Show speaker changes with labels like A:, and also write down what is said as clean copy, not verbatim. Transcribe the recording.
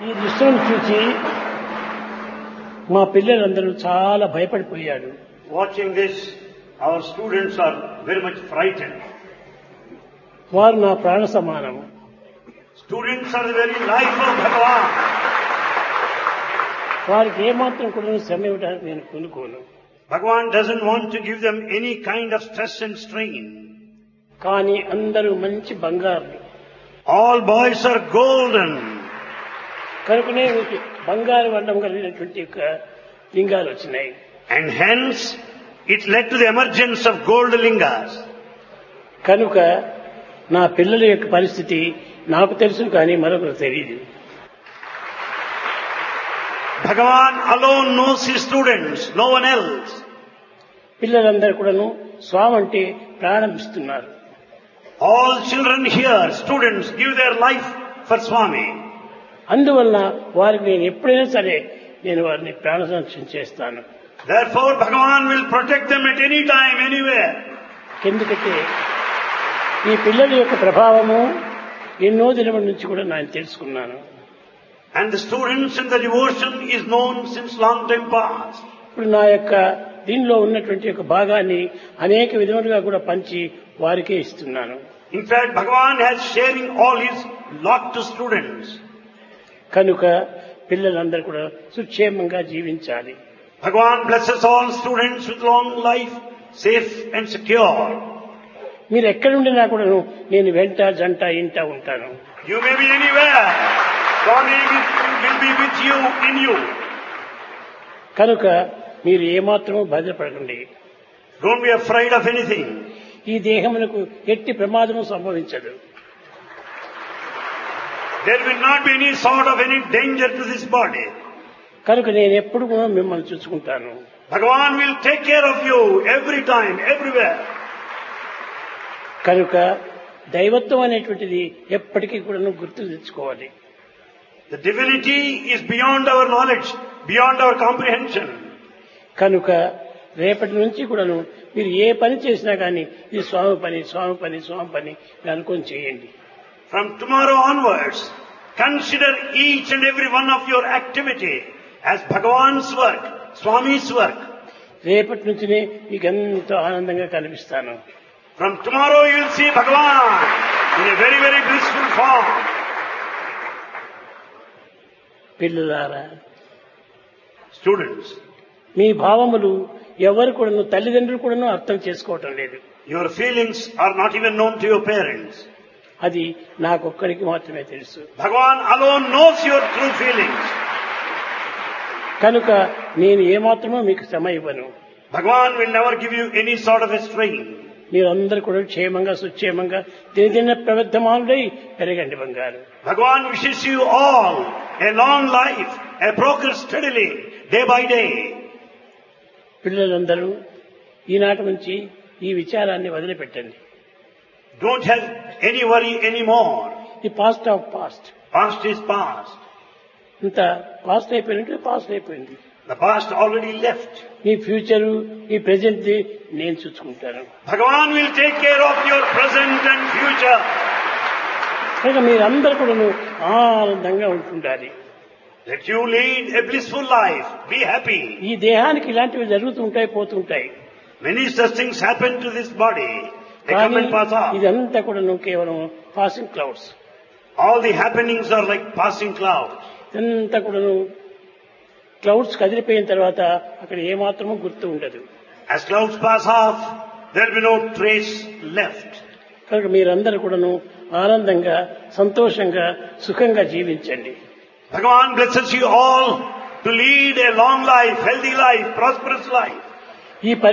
A: ఈ దృశ్యం చూసి మా పిల్లలందరూ చాలా భయపడిపోయాడు.
B: Watching this, our students are very much frightened.
A: వారు నా ప్రాణ సమానము.
B: Students are the very life of Bhagavan.
A: వారికి ఏమాత్రం కూడా శ్రమ ఇవ్వడానికి నేను కొనుక్కోను.
B: Bhagavan doesn't want to give them any kind of stress and strain.
A: కానీ అందరూ మంచి బంగారు.
B: All boys are golden.
A: కనుకనే బంగారు వర్ణం కలిగినటువంటి యొక్క లింగాలు వచ్చినాయి.
B: And hence, it led to the emergence of gold lingas.
A: కనుక నా పిల్లల యొక్క పరిస్థితి నాకు తెలుసు కానీ మరొకరు తెలియదు.
B: Bhagavan alone knows his students, no one else.
A: పిల్లలందరూ కూడాను స్వామి అంటే ప్రాణం ఇస్తున్నారు.
B: All children here, students, give their life for Swami.
A: అందువలన వారికి నేను ఎప్పుడైనా సరే నేను వారిని ప్రాణ సంరక్షణ చేస్తాను.
B: Therefore, Bhagavan will protect them at any time, anywhere.
A: ఎందుకంటే ఈ పిల్లల యొక్క ప్రభావము ఎన్నో దినముల నుంచి కూడా నేను తెలుసుకున్నాను.
B: And the students and the devotion is known since long time past.
A: ఇప్పుడు నా యొక్క దీనిలో ఉన్నటువంటి యొక్క భాగాన్ని అనేక విధములుగా కూడా పంచి వారికే ఇస్తున్నాను.
B: In fact, Bhagavan has sharing all his lot to students.
A: కనుక పిల్లలందరూ కూడా సుక్షేమంగా జీవించాలి.
B: Bhagavan blesses all students with long life, safe and secure.
A: మీరు ఎక్కడుండినా కూడా నేను వెంట జంట ఇంట ఉంటాను.
B: You may be anywhere. Swami will be with you, in you.
A: కనుక మీరు ఏమాత్రమూ భద్రపడకండి.
B: Don't be afraid of anything.
A: ఈ దేహమునకు ఎట్టి ప్రమాదము సంభవించదు.
B: There will not be any sort of any danger to this body.
A: కనుక నేను ఎప్పుడు కూడా మిమ్మల్ని చూసుకుంటాను.
B: Bhagavan will take care of you every time, everywhere.
A: కనుక దైవత్వం అనేటువంటిది ఎప్పటికీ కూడా గుర్తు తెచ్చుకోవాలి.
B: The divinity is beyond our knowledge, beyond our comprehension.
A: కనుక రేపటి నుంచి కూడాను మీరు ఏ పని చేసినా కానీ ఇది స్వామి పని స్వామి పని స్వామి పని అనుకొని చేయండి.
B: From tomorrow onwards, consider each and every one of your activity as Bhagavan's work, Swami's work.
A: రేపటి నుంచినే మీకు ఎంతో ఆనందంగా కనిపిస్తాను.
B: From tomorrow you will see Bhagavan in a very, very blissful form.
A: పిల్లలారా,
B: Students,
A: మీ భావములు ఎవరు కూడాను తల్లిదండ్రులు కూడాను అర్థం చేసుకోవటం లేదు.
B: your feelings are not even known to your parents.
A: అది నాకొక్కడికి మాత్రమే తెలుసు.
B: Bhagavan alone knows your true feelings.
A: కనుక నేను ఏమాత్రమో మీకు శ్రమ ఇవ్వను.
B: Bhagavan will never give you any sort of a strain.
A: మీరందరూ కూడా క్షేమంగా సుక్షేమంగా దినదిన ప్రవర్ధమానులై పెరగండి బంగారు.
B: Bhagavan wishes you all a long life, a progress steadily, day by day.
A: పిల్లలందరూ ఈనాటి నుంచి ఈ విచారాన్ని వదిలిపెట్టండి.
B: Don't have any worry anymore.
A: The past of past.
B: Past is past.
A: ఇంత పాస్ట్ అయిపోయినట్టు పాస్ట్ అయిపోయింది.
B: The past already left.
A: Me future me present నేను చూసుకుంటాను.
B: Bhagavan will take care of your present and future.
A: కనుక మీరందరూ కూడా ఆనందంగా ఉంటుండాలి.
B: Let you lead a blissful life. Be happy.
A: ఈ దేహానికి ఇలాంటివి జరుగుతుంటాయి పోతుంటాయి.
B: Many such things happen to this body. They come
A: కానీ
B: and pass off.
A: ఇదంతా కూడా కేవలం passing clouds.
B: All the happenings are like passing clouds.
A: ఇదంతా కూడా క్లౌడ్స్ కదిలిపోయిన తర్వాత అక్కడ ఏమాత్రమూ గుర్తు ఉండదు.
B: As clouds pass off, there will be no trace left.
A: కనుక మీరందరూ కూడాను ఆనందంగా సంతోషంగా సుఖంగా జీవించండి.
B: Bhagavan blesses you all to lead a long life, healthy life, prosperous life.
A: ఈ